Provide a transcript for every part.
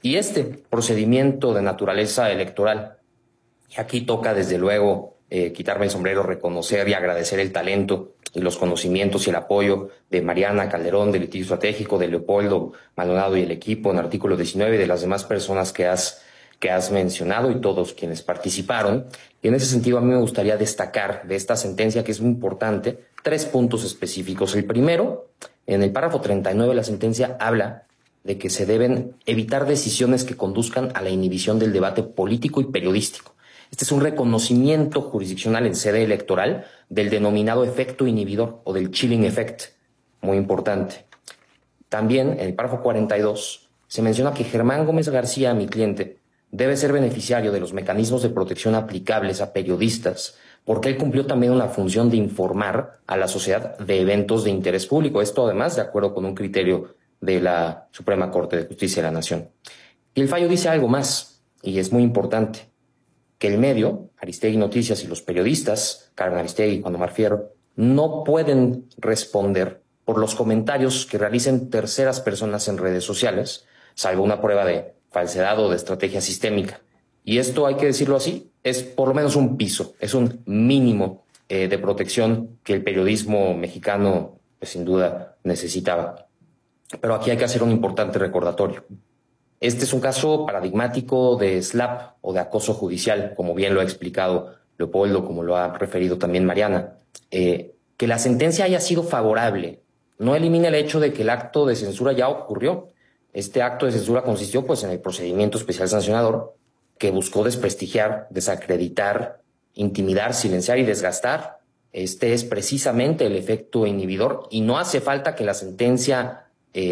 y este procedimiento de naturaleza electoral. Y aquí toca, desde luego, quitarme el sombrero, reconocer y agradecer el talento y los conocimientos y el apoyo de Mariana Calderón, del litigio estratégico, de Leopoldo Maldonado y el equipo en artículo 19, de las demás personas que has mencionado y todos quienes participaron. Y en ese sentido, a mí me gustaría destacar de esta sentencia, que es muy importante, 3 puntos específicos. El primero, en el párrafo 39 de la sentencia, habla de que se deben evitar decisiones que conduzcan a la inhibición del debate político y periodístico. Este es un reconocimiento jurisdiccional en sede electoral del denominado efecto inhibidor o del chilling effect, muy importante. También, en el párrafo 42, se menciona que Germán Gómez García, mi cliente, debe ser beneficiario de los mecanismos de protección aplicables a periodistas, porque él cumplió también una función de informar a la sociedad de eventos de interés público. Esto, además, de acuerdo con un criterio de la Suprema Corte de Justicia de la Nación. Y el fallo dice algo más, y es muy importante, que el medio, Aristegui Noticias, y los periodistas, Carmen Aristegui y Juan Omar Fierro, no pueden responder por los comentarios que realicen terceras personas en redes sociales, salvo una prueba de falsedad o de estrategia sistémica. Y esto, hay que decirlo así, es por lo menos un piso, es un mínimo de protección que el periodismo mexicano, pues, sin duda necesitaba. Pero aquí hay que hacer un importante recordatorio. Este es un caso paradigmático de SLAP o de acoso judicial, como bien lo ha explicado Leopoldo, como lo ha referido también Mariana. Que la sentencia haya sido favorable no elimina el hecho de que el acto de censura ya ocurrió. Este acto de censura consistió, pues, en el procedimiento especial sancionador, que buscó desprestigiar, desacreditar, intimidar, silenciar y desgastar. Este es precisamente el efecto inhibidor, y no hace falta que la sentencia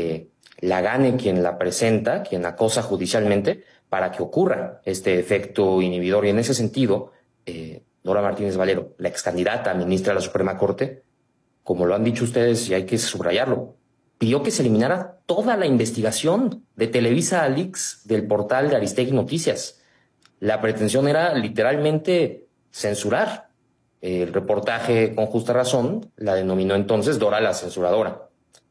la gane quien la presenta, quien acosa judicialmente, para que ocurra este efecto inhibidor. Y en ese sentido, Nora Martínez Valero, la excandidata a ministra de la Suprema Corte, como lo han dicho ustedes y hay que subrayarlo, pidió que se eliminara toda la investigación de Televisa Leaks del portal de Aristegui Noticias. La pretensión era literalmente censurar. El reportaje, con justa razón, la denominó entonces Dora la censuradora.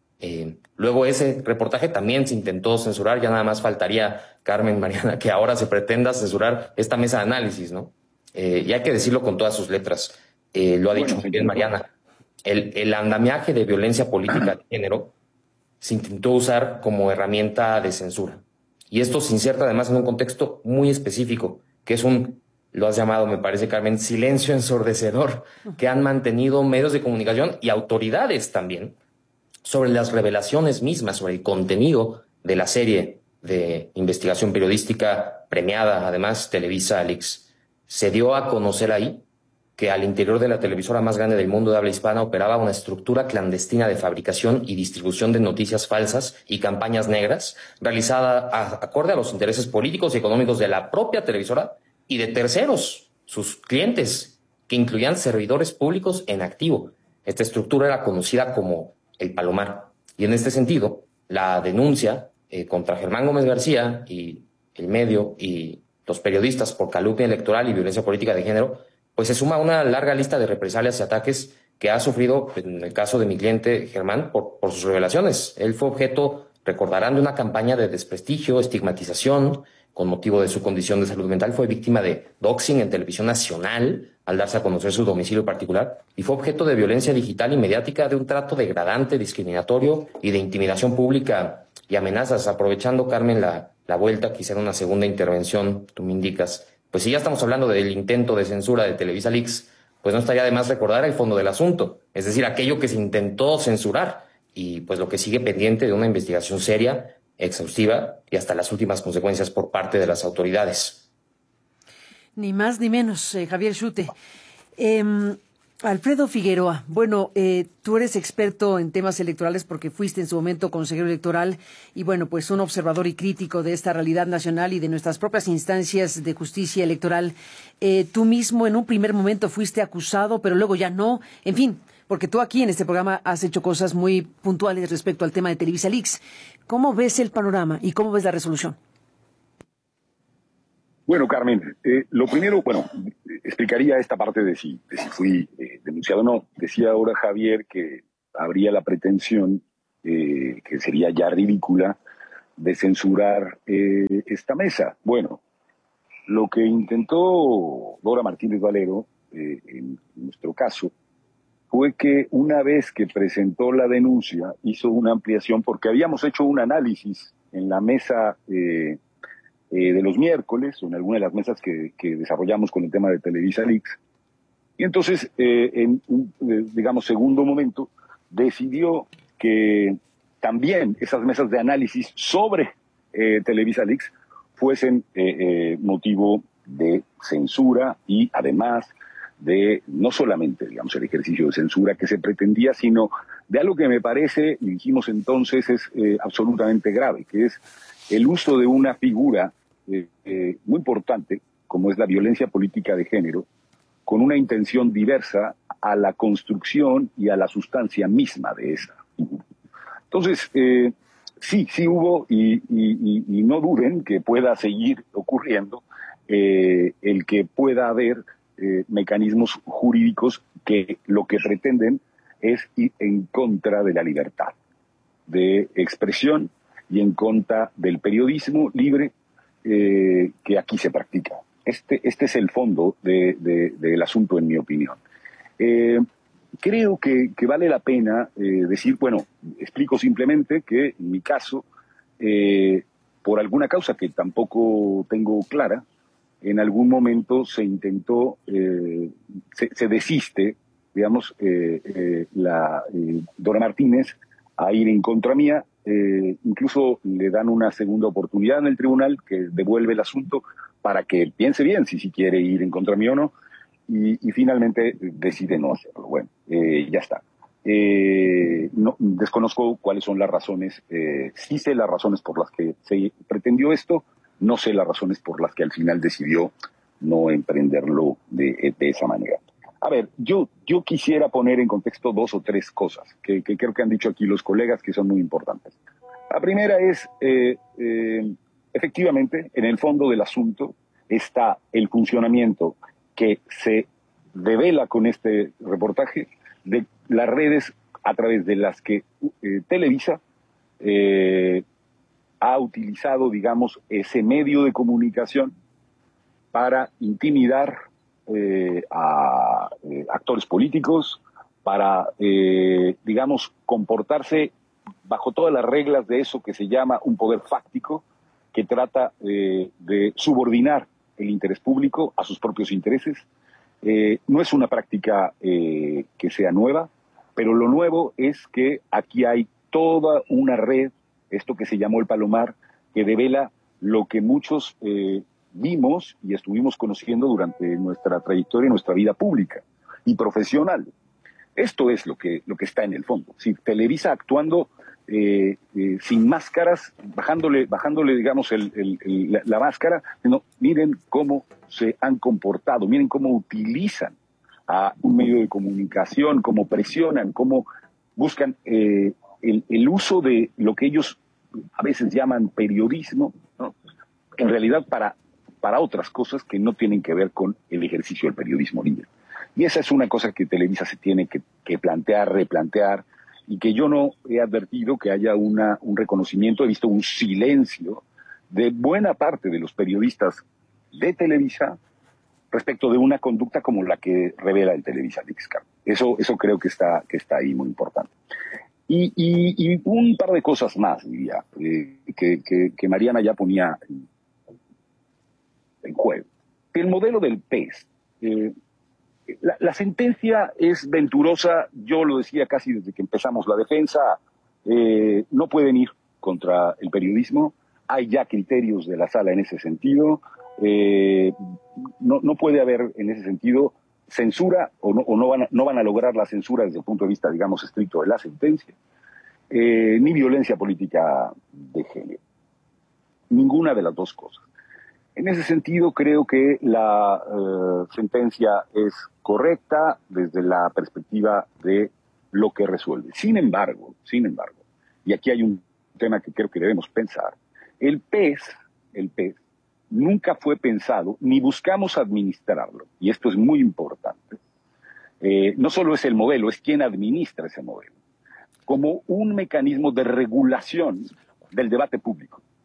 Luego ese reportaje también se intentó censurar, ya nada más faltaría, Carmen, Mariana, que ahora se pretenda censurar esta mesa de análisis, ¿no? Y hay que decirlo con todas sus letras. Lo ha dicho muy bien Mariana. El andamiaje de violencia política de género se intentó usar como herramienta de censura. Y esto se inserta además en un contexto muy específico, que es lo has llamado, me parece, Carmen, silencio ensordecedor, que han mantenido medios de comunicación y autoridades también sobre las revelaciones mismas, sobre el contenido de la serie de investigación periodística premiada, además, Televisa Leaks. Se dio a conocer ahí que al interior de la televisora más grande del mundo de habla hispana operaba una estructura clandestina de fabricación y distribución de noticias falsas y campañas negras, realizada acorde a los intereses políticos y económicos de la propia televisora y de terceros, sus clientes, que incluían servidores públicos en activo. Esta estructura era conocida como el Palomar. Y en este sentido, la denuncia contra Germán Gómez García y el medio y los periodistas por calumnia electoral y violencia política de género, pues se suma a una larga lista de represalias y ataques que ha sufrido, en el caso de mi cliente Germán, por sus revelaciones. Él fue objeto, recordarán, de una campaña de desprestigio, estigmatización, con motivo de su condición de salud mental. Fue víctima de doxing en televisión nacional al darse a conocer su domicilio particular, y fue objeto de violencia digital y mediática, de un trato degradante, discriminatorio y de intimidación pública y amenazas. Aprovechando, Carmen, la vuelta, quizá en una segunda intervención, tú me indicas, pues si ya estamos hablando del intento de censura de Televisa Leaks, pues no estaría de más recordar el fondo del asunto, es decir, aquello que se intentó censurar, y pues lo que sigue pendiente de una investigación seria, exhaustiva y hasta las últimas consecuencias por parte de las autoridades. Ni más ni menos, Javier Schute. Alfredo Figueroa, bueno, tú eres experto en temas electorales porque fuiste en su momento consejero electoral y, bueno, pues un observador y crítico de esta realidad nacional y de nuestras propias instancias de justicia electoral. Tú mismo en un primer momento fuiste acusado, pero luego ya no. En fin, porque tú aquí en este programa has hecho cosas muy puntuales respecto al tema de Televisa Leaks. ¿Cómo ves el panorama y cómo ves la resolución? Bueno, Carmen, lo primero, explicaría esta parte de si fui denunciado o no. Decía ahora Javier que habría la pretensión, que sería ya ridícula, de censurar esta mesa. Bueno, lo que intentó Dora Martínez Valero, en nuestro caso, fue que una vez que presentó la denuncia, hizo una ampliación, porque habíamos hecho un análisis en la mesa de los miércoles, o en alguna de las mesas que desarrollamos con el tema de Televisa Leaks, y entonces, en un, digamos, segundo momento, decidió que también esas mesas de análisis sobre Televisa Leaks fuesen motivo de censura y además de no solamente, digamos, el ejercicio de censura que se pretendía, sino de algo que me parece, y dijimos entonces, es absolutamente grave, que es el uso de una figura muy importante, como es la violencia política de género, con una intención diversa a la construcción y a la sustancia misma de esa figura. Entonces, sí hubo, y no duden que pueda seguir ocurriendo, el que pueda haber mecanismos jurídicos que lo que pretenden es ir en contra de la libertad de expresión y en contra del periodismo libre que aquí se practica. Este es el fondo del asunto, en mi opinión. Creo que vale la pena decir, bueno, explico simplemente que en mi caso, por alguna causa que tampoco tengo clara, en algún momento se intentó, se desiste, digamos, Dora Martínez a ir en contra mía, incluso le dan una segunda oportunidad en el tribunal que devuelve el asunto para que piense bien si quiere ir en contra mí o no, y finalmente decide no hacerlo. Bueno, ya está. No, desconozco cuáles son las razones, sí sé las razones por las que se pretendió esto, no sé las razones por las que al final decidió no emprenderlo de esa manera. A ver, yo quisiera poner en contexto 2 o 3 cosas que creo que han dicho aquí los colegas que son muy importantes. La primera es, efectivamente, en el fondo del asunto está el funcionamiento que se revela con este reportaje de las redes a través de las que Televisa ha utilizado, digamos, ese medio de comunicación para intimidar a actores políticos, para, digamos, comportarse bajo todas las reglas de eso que se llama un poder fáctico, que trata de subordinar el interés público a sus propios intereses. No es una práctica que sea nueva, pero lo nuevo es que aquí hay toda una red, esto que se llamó el Palomar, que devela lo que muchos vimos y estuvimos conociendo durante nuestra trayectoria y nuestra vida pública y profesional. Esto es lo que está en el fondo. Si Televisa actuando sin máscaras, bajándole digamos, la máscara, no, miren cómo se han comportado, miren cómo utilizan a un medio de comunicación, cómo presionan, cómo buscan el uso de lo que ellos a veces llaman periodismo, ¿no? En realidad para otras cosas que no tienen que ver con el ejercicio del periodismo libre. Y esa es una cosa que Televisa se tiene que plantear, replantear, y que yo no he advertido que haya un reconocimiento, he visto un silencio de buena parte de los periodistas de Televisa respecto de una conducta como la que revela el Televisa Leaks. Eso creo que está ahí muy importante. Y un par de cosas más, diría, que Mariana ya ponía en juego. El modelo del PES. La sentencia es venturosa, yo lo decía casi desde que empezamos la defensa, no pueden ir contra el periodismo, hay ya criterios de la sala en ese sentido, no puede haber en ese sentido censura o no van a lograr la censura desde el punto de vista, digamos, estricto de la sentencia, ni violencia política de género. Ninguna de las dos cosas. En ese sentido, creo que la sentencia es correcta desde la perspectiva de lo que resuelve. Sin embargo, y aquí hay un tema que creo que debemos pensar, el PES nunca fue pensado, ni buscamos administrarlo, y esto es muy importante. No solo es el modelo, es quien administra ese modelo, como un mecanismo de regulación del debate público.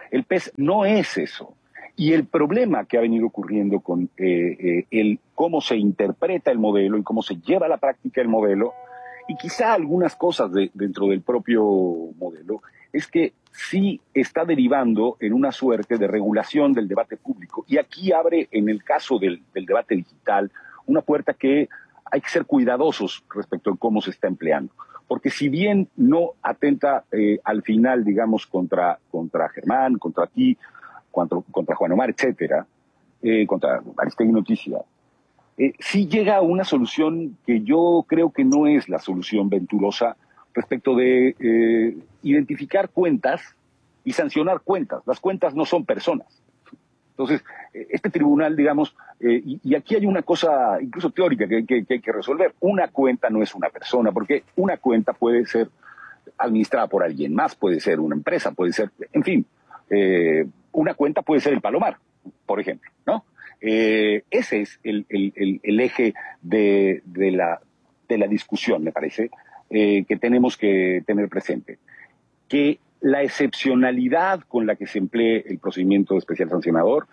El PES no es eso. Y el problema que ha venido ocurriendo con el cómo se interpreta el modelo y cómo se lleva a la práctica el modelo, y quizá algunas cosas dentro del propio modelo, es que sí está derivando en una suerte de regulación del debate público. Y aquí abre, en el caso del debate digital, una puerta que hay que ser cuidadosos respecto a cómo se está empleando. Porque si bien no atenta al final, digamos, contra Germán, contra ti, contra Juan Omar, etcétera, contra Aristegui Noticia, sí llega a una solución que yo creo que no es la solución venturosa respecto de identificar cuentas y sancionar cuentas. Las cuentas no son personas. Entonces, este tribunal, digamos, y aquí hay una cosa incluso teórica que hay que resolver. Una cuenta no es una persona, porque una cuenta puede ser administrada por alguien más, puede ser una empresa, puede ser, en fin, una cuenta puede ser el Palomar, por ejemplo, ¿no? Ese es el eje de la discusión, me parece, que tenemos que tener presente. Que la excepcionalidad con la que se emplee el procedimiento especial sancionador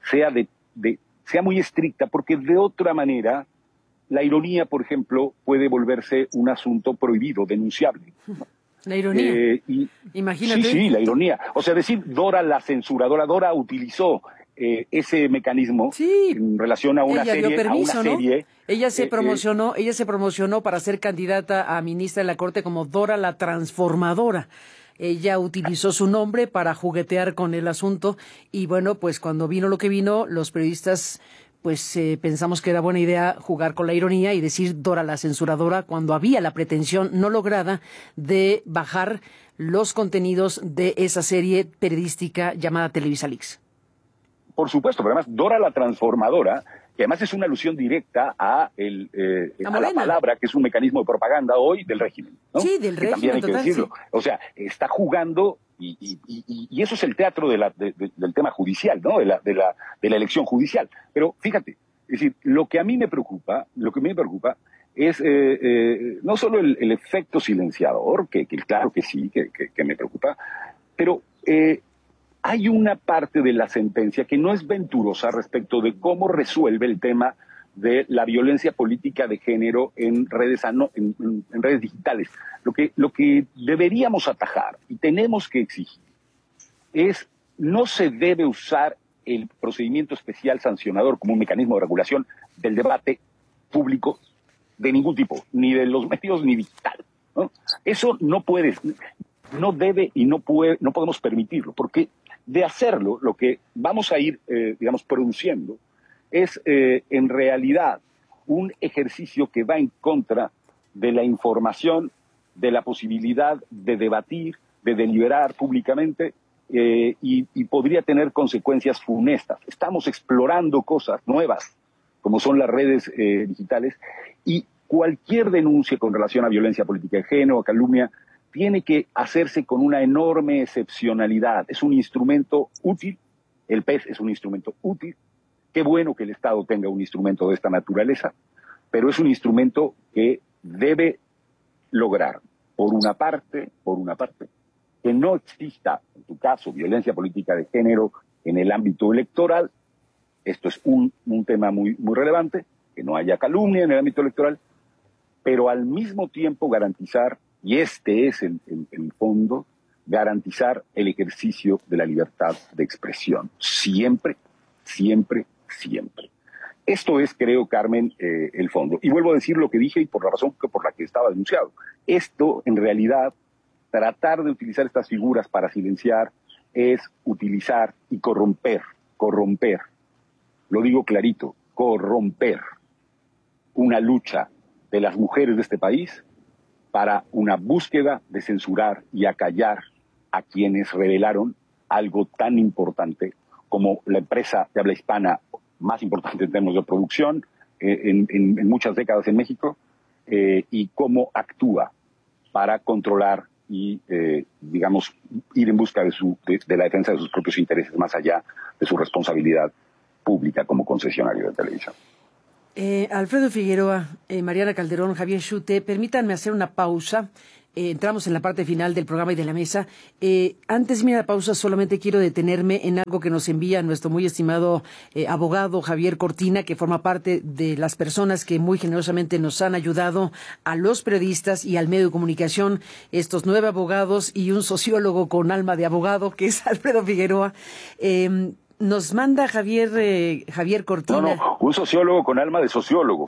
sea muy estricta, porque de otra manera la ironía, por ejemplo, puede volverse un asunto prohibido, denunciable. La ironía. Imagínate. Sí, la ironía. O sea, decir Dora la censuradora, Dora utilizó ese mecanismo en relación a una ella serie. Dio permiso, ¿no? Ella se promocionó para ser candidata a ministra de la Corte como Dora la Transformadora. Ella utilizó su nombre para juguetear con el asunto y bueno, pues cuando vino lo que vino, los periodistas pues pensamos que era buena idea jugar con la ironía y decir Dora la censuradora cuando había la pretensión no lograda de bajar los contenidos de esa serie periodística llamada Televisa Leaks. Por supuesto, pero además Dora la Transformadora, que además es una alusión directa a la palabra, que es un mecanismo de propaganda hoy del régimen, ¿no? Sí, del régimen, también hay que decirlo. Sí. O sea, está jugando, y eso es el teatro del tema judicial, ¿no? De la elección judicial. Pero fíjate, es decir, lo que a mí me preocupa es no solo el efecto silenciador, que claro que sí, que me preocupa, pero hay una parte de la sentencia que no es venturosa respecto de cómo resuelve el tema de la violencia política de género en redes digitales. Lo que deberíamos atajar y tenemos que exigir es no se debe usar el procedimiento especial sancionador como un mecanismo de regulación del debate público de ningún tipo, ni de los medios ni digital, ¿no? Eso no debe y no podemos permitirlo, porque de hacerlo, lo que vamos a ir, produciendo es en realidad un ejercicio que va en contra de la información, de la posibilidad de debatir, de deliberar públicamente y podría tener consecuencias funestas. Estamos explorando cosas nuevas, como son las redes digitales, y cualquier denuncia con relación a violencia política de género, a calumnia, tiene que hacerse con una enorme excepcionalidad. Es un instrumento útil, el PES es un instrumento útil. Qué bueno que el Estado tenga un instrumento de esta naturaleza, pero es un instrumento que debe lograr, por una parte, que no exista, en tu caso, violencia política de género en el ámbito electoral. Esto es un tema muy, muy relevante, que no haya calumnia en el ámbito electoral, pero al mismo tiempo garantizar, y este es el fondo, garantizar el ejercicio de la libertad de expresión. Siempre, siempre, siempre. Esto es, creo, Carmen, el fondo. Y vuelvo a decir lo que dije y por la razón por la que estaba denunciado. Esto, en realidad, tratar de utilizar estas figuras para silenciar es utilizar y corromper, lo digo clarito, corromper una lucha de las mujeres de este país para una búsqueda de censurar y acallar a quienes revelaron algo tan importante como la empresa de habla hispana más importante en términos de producción en muchas décadas en México y cómo actúa para controlar y, ir en busca de la defensa de sus propios intereses más allá de su responsabilidad pública como concesionario de televisión. Alfredo Figueroa, Mariana Calderón, Javier Schute, permítanme hacer una pausa. entramos en la parte final del programa y de la mesa. Antes de ir a la pausa, solamente quiero detenerme en algo que nos envía nuestro muy estimado abogado Javier Cortina, que forma parte de las personas que muy generosamente nos han ayudado a los periodistas y al medio de comunicación, estos 9 abogados y un sociólogo con alma de abogado, que es Alfredo Figueroa. Nos manda Javier Cortina. No, un sociólogo con alma de sociólogo.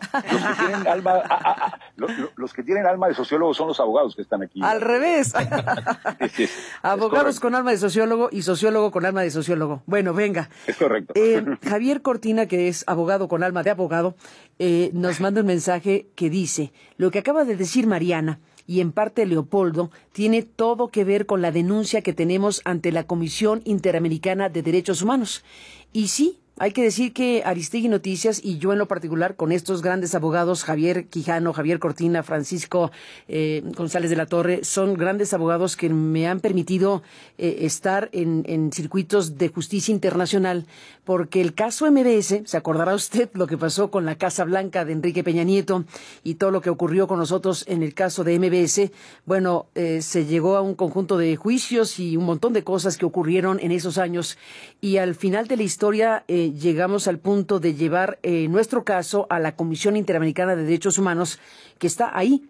Los que tienen alma de sociólogo son los abogados que están aquí. Al revés. Sí, abogados con alma de sociólogo y sociólogo con alma de sociólogo. Bueno, venga. Es correcto. Javier Cortina, que es abogado con alma de abogado, nos manda un mensaje que dice: lo que acaba de decir Mariana y en parte Leopoldo, tiene todo que ver con la denuncia que tenemos ante la Comisión Interamericana de Derechos Humanos. Y sí, hay que decir que Aristegui Noticias y yo en lo particular, con estos grandes abogados, Javier Quijano, Javier Cortina, Francisco González de la Torre, son grandes abogados que me han permitido estar en circuitos de justicia internacional, porque el caso MBS, se acordará usted lo que pasó con la Casa Blanca de Enrique Peña Nieto y todo lo que ocurrió con nosotros en el caso de MBS. Bueno, se llegó a un conjunto de juicios y un montón de cosas que ocurrieron en esos años, y al final de la historia llegamos al punto de llevar nuestro caso a la Comisión Interamericana de Derechos Humanos, que está ahí,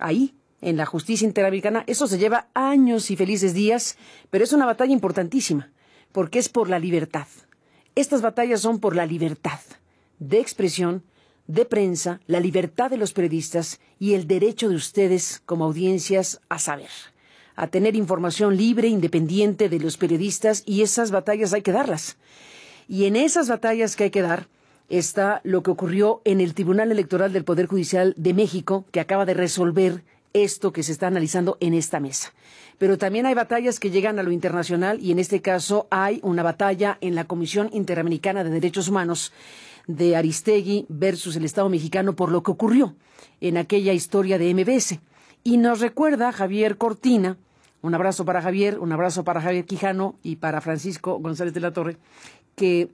en la justicia interamericana. Eso se lleva años y felices días, pero es una batalla importantísima, porque es por la libertad. Estas batallas son por la libertad de expresión, de prensa, la libertad de los periodistas y el derecho de ustedes como audiencias a saber, a tener información libre, independiente de los periodistas, y esas batallas hay que darlas. Y en esas batallas que hay que dar está lo que ocurrió en el Tribunal Electoral del Poder Judicial de México, que acaba de resolver esto que se está analizando en esta mesa. Pero también hay batallas que llegan a lo internacional, y en este caso hay una batalla en la Comisión Interamericana de Derechos Humanos de Aristegui versus el Estado mexicano por lo que ocurrió en aquella historia de MBS. Y nos recuerda Javier Cortina, un abrazo para Javier, un abrazo para Javier Quijano y para Francisco González de la Torre, que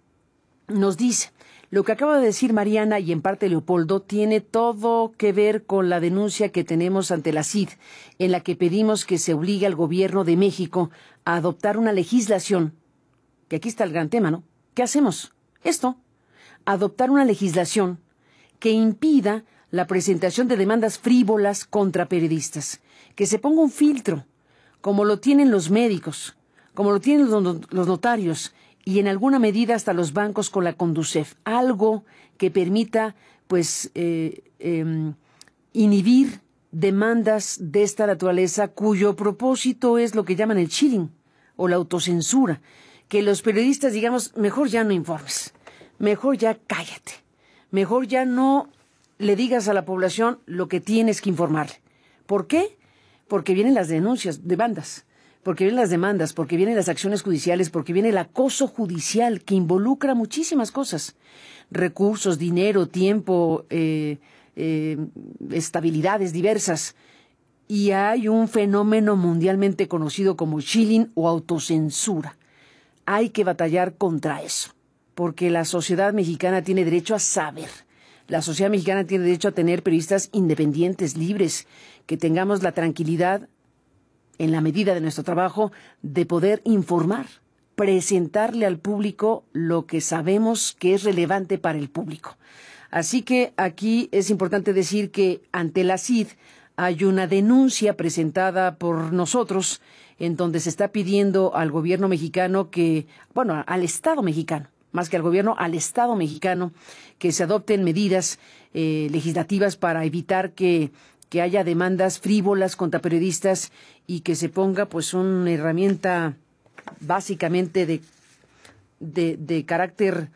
nos dice: lo que acaba de decir Mariana y en parte Leopoldo tiene todo que ver con la denuncia que tenemos ante la CID, en la que pedimos que se obligue al gobierno de México a adoptar una legislación, que aquí está el gran tema, ¿no? ¿Qué hacemos? Esto, adoptar una legislación que impida la presentación de demandas frívolas contra periodistas, que se ponga un filtro, como lo tienen los médicos, como lo tienen los notarios, y en alguna medida hasta los bancos con la Conducef, algo que permita inhibir demandas de esta naturaleza, cuyo propósito es lo que llaman el chilling o la autocensura, que los periodistas digamos: mejor ya no informes, mejor ya cállate, mejor ya no le digas a la población lo que tienes que informarle. ¿Por qué? Porque vienen las demandas, porque vienen las demandas, porque vienen las acciones judiciales, porque viene el acoso judicial, que involucra muchísimas cosas: recursos, dinero, tiempo, estabilidades diversas. Y hay un fenómeno mundialmente conocido como chilling o autocensura. Hay que batallar contra eso, porque la sociedad mexicana tiene derecho a saber. La sociedad mexicana tiene derecho a tener periodistas independientes, libres, que tengamos la tranquilidad, en la medida de nuestro trabajo, de poder informar, presentarle al público lo que sabemos que es relevante para el público. Así que aquí es importante decir que ante la CID hay una denuncia presentada por nosotros en donde se está pidiendo al gobierno mexicano al Estado mexicano, más que al gobierno, al Estado mexicano, que se adopten medidas legislativas para evitar que haya demandas frívolas contra periodistas y que se ponga una herramienta básicamente de carácter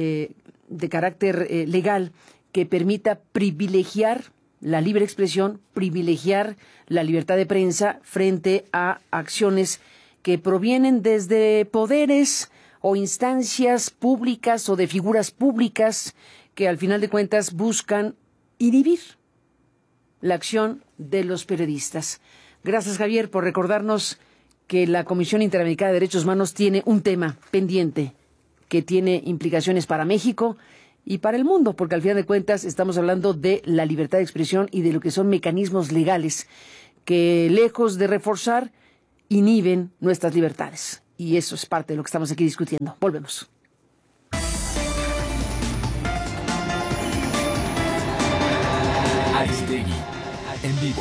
legal que permita privilegiar la libre expresión, privilegiar la libertad de prensa frente a acciones que provienen desde poderes o instancias públicas o de figuras públicas que al final de cuentas buscan inhibir la acción de los periodistas. Gracias, Javier, por recordarnos que la Comisión Interamericana de Derechos Humanos tiene un tema pendiente que tiene implicaciones para México y para el mundo, porque al final de cuentas estamos hablando de la libertad de expresión y de lo que son mecanismos legales que lejos de reforzar, inhiben nuestras libertades. Y eso es parte de lo que estamos aquí discutiendo. Volvemos. Aristegui, en vivo.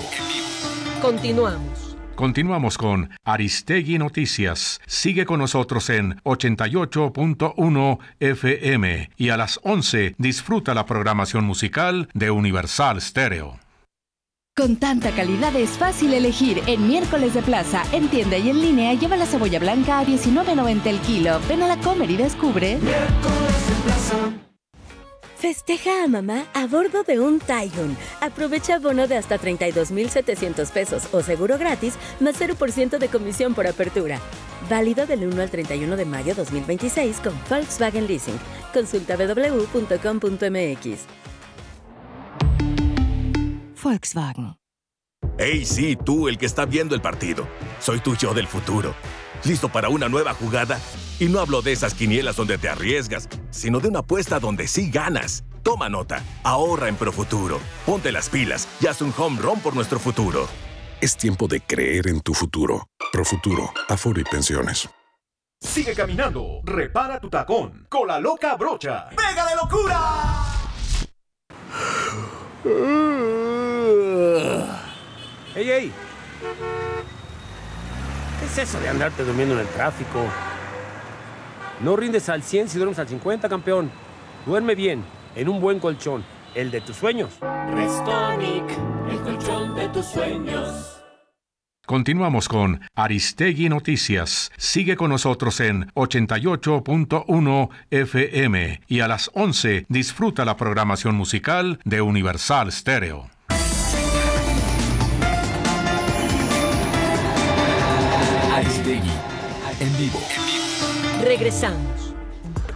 Continuamos con Aristegui Noticias. Sigue con nosotros en 88.1 FM y a las 11 disfruta la programación musical de Universal Stereo. Con tanta calidad es fácil elegir. En Miércoles de Plaza, en tienda y en línea, lleva la cebolla blanca a $19.90 el kilo. Ven a la Comer y descubre. Miércoles de Plaza. Festeja a mamá a bordo de un Taigun. Aprovecha bono de hasta 32,700 pesos o seguro gratis, más 0% de comisión por apertura. Válido del 1 al 31 de mayo 2026 con Volkswagen Leasing. Consulta www.com.mx. Volkswagen. Hey, sí, tú, el que está viendo el partido. Soy tu yo del futuro. ¿Listo para una nueva jugada? Y no hablo de esas quinielas donde te arriesgas, sino de una apuesta donde sí ganas. Toma nota, ahorra en Profuturo. Ponte las pilas y haz un home run por nuestro futuro. Es tiempo de creer en tu futuro. Profuturo, Afore y Pensiones. Sigue caminando, repara tu tacón con la loca brocha. ¡Pega de locura! ¡Ey, ey! ¿Qué es eso de andarte durmiendo en el tráfico? No rindes al 100 si duermes al 50, campeón. Duerme bien, en un buen colchón, el de tus sueños. Restonic, el colchón de tus sueños. Continuamos con Aristegui Noticias. Sigue con nosotros en 88.1 FM y a las 11 disfruta la programación musical de Universal Stereo. Aristegui, en vivo. Regresamos.